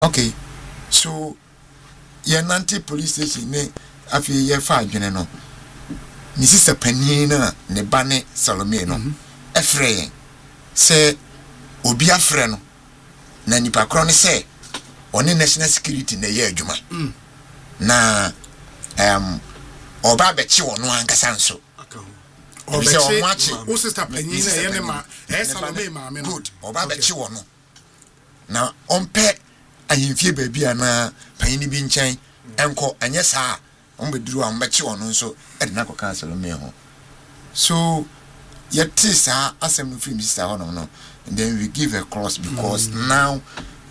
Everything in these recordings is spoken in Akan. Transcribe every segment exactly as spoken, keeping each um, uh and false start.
Okay, so your nanti police station ne afi ye fa adwene no ni sister panin na ne ba ne Salome no efre se obi afre no na nipa kro ne se oni national security na ye adwuma na um oba be chi wono ankasa nso oba se o machi o sister panin na ye ne ma e Salome ma me no good oba be chi wono na ompe ayimfie baabi ana panyin bi nkyɛn enko anye saa ombeduru a mbechi wono nso e de nakoka Salome ho so yet saa asem no film sister ho no no and then we give a cross because mm-hmm. now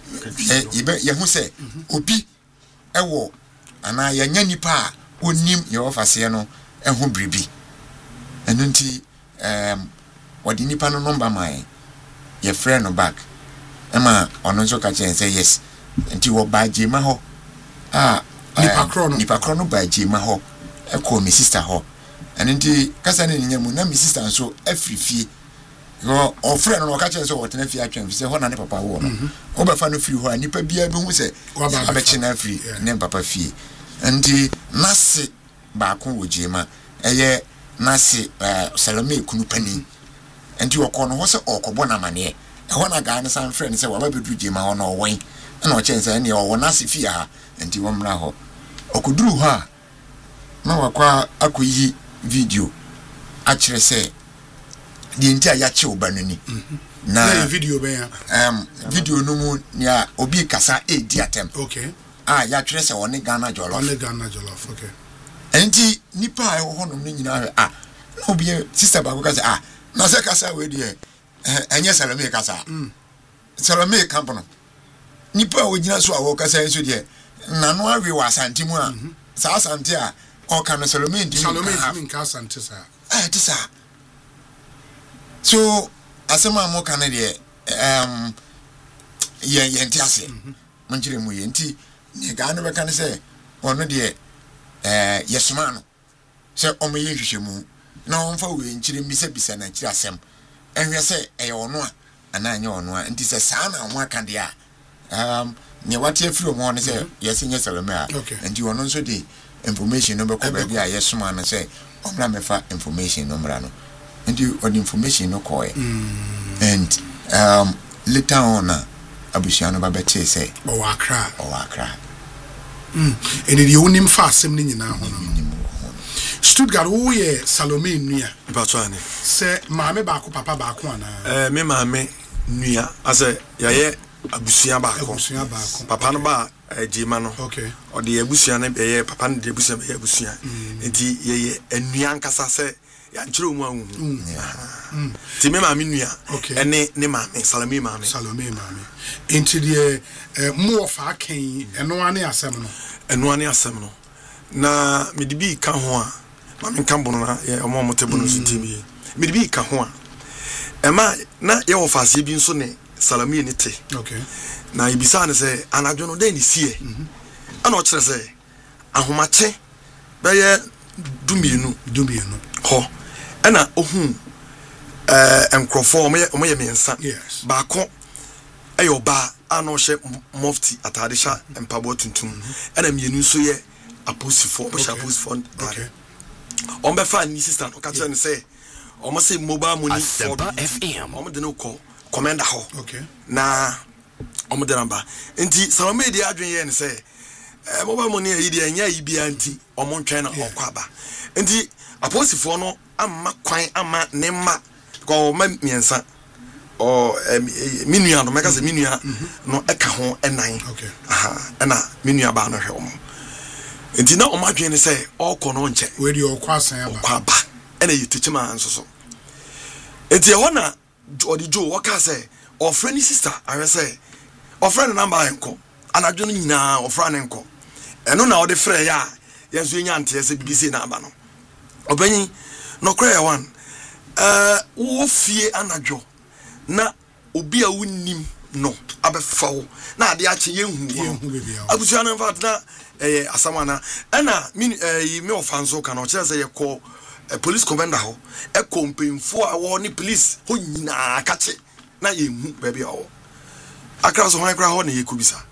ye hu say obi ewo ana yanya nipa a onim ye ofase no eho bribi eno nti um wodi nipa no number mai ye friend no back ema ono nso ka chen say yes nti wo ba jema ho ah nipa krono nipa krono ba jema ho e ko mi sister ho eno nti kasa ne nyamu na mi sister nso afrifie go o friend no ka chen say wo tena fie atwen say ho na ne papa wo no wo ba fa no free ho nipa bia be hu say abechi na free ne papa fie nti nase ba ko wo jema eye nase Salome kunu pani nti wo ko no ho say okobo na mane e ho na ga ne san friend say wa ba bedu jema ho no wen na o chen say ne o nase fie ha nti wo mra ho okuduru ho a na wakwa akoyi video a kire say di nti a ya che obanuni na video be ya um video no mu ya obi kasa e di atem okay ah ya kire say one Ghana jollof one Ghana jollof okay enti nipa a ho no no nyina ah na obi sister ba ko kasa ah na se kasa we di e enye Salome kasa mm Salome camp no nipa o gyina so a wo kasa so di e na no awe wa asante mu a sa asante a o ka no Salome ndi Salome ndi nka asante sa eh ti sa so asema mo kan de um ye ye nti ase manjire mu ye nti ne ga no be kan se ono de eh yesuma no se omo ye hwehwemu na on fa we nchire mbisa bisa na nchire asem ehwe se eye ono a ana anya ono a nti se saa na ho aka de a um ne wate afiri mo no se yesi nye Salome a nti ono nso de information no be ko ba bia yesuma no se omra mefa information no mra no and you on information no call mm. and um later on abusiano ba bete say o akra o akra mm and the onim fa asem ni nyina ho no Stuttgart wo ye Salome nua batwane se maame ba ko papa ba ko ana eh me maame nua ase ya ye abusia ba ko abusia ba ko papa no ba ejima no okay o de abusia na be ye papa no de abusia be abusia enti ye ye enua nkasa se ya nchiro mu anwu mm ti me maame nua ene ne maame Salome maame Salome maame enti de mu ofa kan eno ane asem no eno ane asem no na medibi ka ho a maame kan bono na ye omo mo tebo no so timi medibi ka ho a ema na ye ofase bi nso ne Salome ni te okay na ibisa ne se anadwo no den ni sie ana o kire se ahomache be ye dumienu dumienu ho ena ohun eh enkrofo omo ye omo ye mensa yes ba ko ayo ba ano hye mufti atadesha empabo tuntum ena mienu so ye aposifo omo sha aposifo okay on be fa ni sister no ka tell ne say omo say mobile money for F M omo de no call commander ho okay na omo de namba enti Salome de adwen ye ne say eh mobile money yi de anya yi bia nti omo ntwen na okwaba enti aposifo no amma kwan ama ne ma ko ma miensa o minua no meka se minua no eka ho enan okay aha na minua ba no hwe omo enti na omo adwen ne say okọ no nche we di okwasan aba kwaba ena yitichima nsoso enti e hona odi jo waka say ofre ni sister are say ofre no number enko anadwo no nyina ofra ne enko eno na odi frɛ ya yenso enya ante se bibisi na aba no obanyi no kra ya one eh wo fie anadwo na obi a wonnim no abefawo na ade ache yenhu abusia no fat na eh asamana ena mi eh me ofanso ka no kire say yekọ police commander ho e kompemfo a wo ni police ho nyina akache na yenhu ba bia wo akra so hwan kra ho na yekubisa